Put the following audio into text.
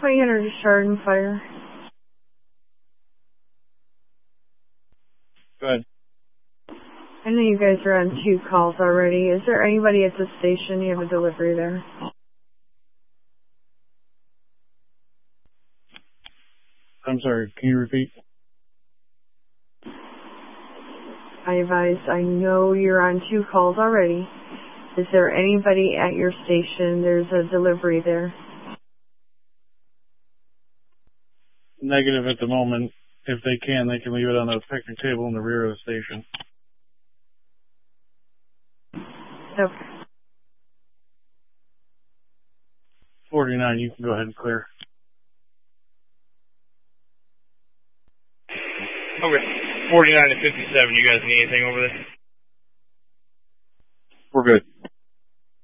2000 discharge and fire. Go ahead. I know you guys are on 2 calls already. Is there anybody at the station? You have a delivery there. I'm sorry, can you repeat? I advise, I know you're on 2 calls already. Is there anybody at your station? There's a delivery there. Negative at the moment. If they can leave it on the picnic table in the rear of the station. Okay. 49, you can go ahead and clear. Okay. 49 to 57, you guys need anything over there? We're good.